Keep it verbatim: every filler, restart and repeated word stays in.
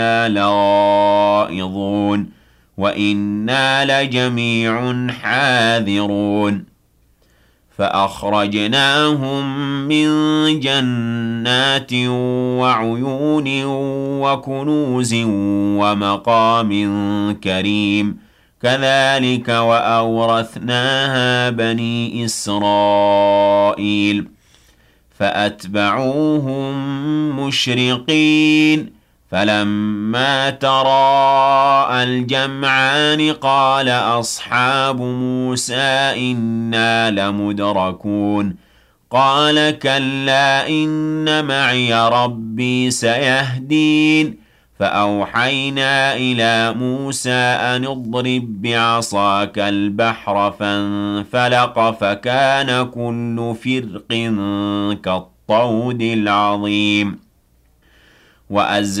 لغائظون وإنا لجميع حاذرون فأخرجناهم من جنات وعيون وكنوز ومقام كريم كذلك وأورثناها بني إسرائيل فأتبعوهم مشرقين فلما تراءى الجمعان قال أصحاب موسى إنا لمدركون قال كلا إن معي ربي سيهدين فأوحينا إلى موسى أن اضرب بعصاك البحر فانفلق فكان كل فرق كالطود العظيم وأز